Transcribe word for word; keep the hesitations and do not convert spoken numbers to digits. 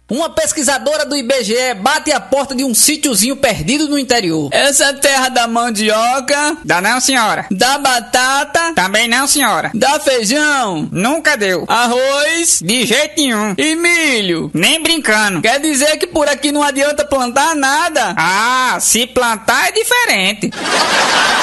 Uma pesquisadora do I B G E bate a porta de um sítiozinho perdido no interior. Essa é terra da mandioca? Dá não, senhora. Da batata? Também não, senhora. Da feijão? Nunca deu. Arroz? De jeito nenhum. E milho? Nem brincando. Quer dizer que por aqui não adianta plantar nada? Ah, se plantar é diferente.